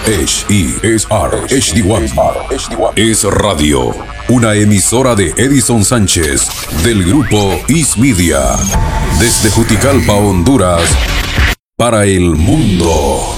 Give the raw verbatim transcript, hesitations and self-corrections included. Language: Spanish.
H E S R H D uno. Es Radio, una emisora de Edison Sánchez del grupo Is Media. Desde Juticalpa, Honduras, para el mundo.